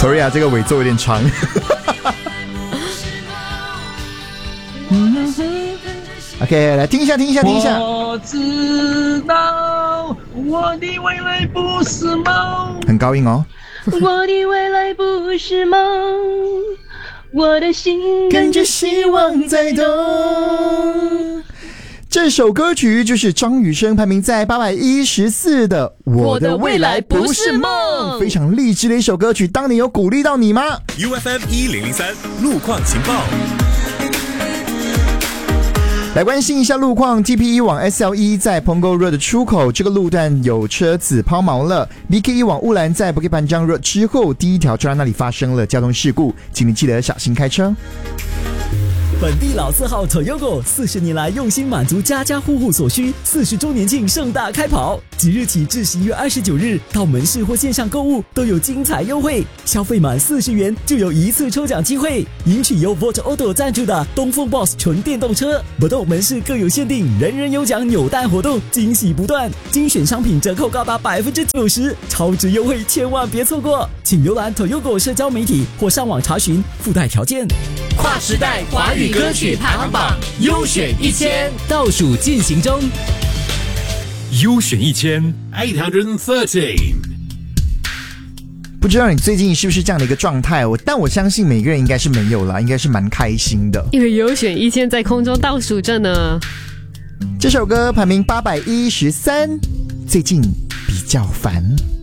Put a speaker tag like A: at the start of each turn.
A: Sorry 啊，这个尾奏有点长。OK， 来听一下。
B: 我知道我的未来不是梦，
A: 很高音哦。
C: 我的未来不是梦，我的心
A: 跟着希望在动。这首歌曲就是张雨生排名在814的《我的未来不是梦》，非常励志的一首歌曲。当年有鼓励到你吗
D: ？UFM 1003路况情报。
A: 来关心一下路况 ，TP1 往 SL1 在 Punggol Road 的出口，这个路段有车子抛锚了。BK1 往乌兰在 Bukit Panjang Road 之后，第一条车那里发生了交通事故，请你记得小心开车。
E: 本地老字号 Toyota 40年来用心满足家家户户所需，40周年庆盛大开跑，即日起至11月29日，到门市或线上购物都有精彩优惠，消费满40元就有一次抽奖机会，赢取由 Volt Auto 赞助的东风 Boss 纯电动车。不动门市各有限定，人人有奖扭蛋活动，惊喜不断，精选商品折扣高达90%，超值优惠千万别错过，请浏览 Toyota 社交媒体或上网查询附带条件。
F: 跨时代华语歌曲排行榜优选1000倒数进行中，
D: 优选813。
A: 不知道你最近是不是这样的一个状态？但我相信每个人应该是没有啦，应该是蛮开心的，
G: 因为优选1000在空中倒数着呢。
A: 这首歌排名813，最近比较烦。